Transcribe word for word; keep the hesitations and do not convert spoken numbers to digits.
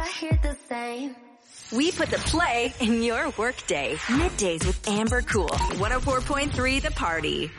hear the same. We put the play in your workday. Middays with Amber Cool. one oh four point three The Party.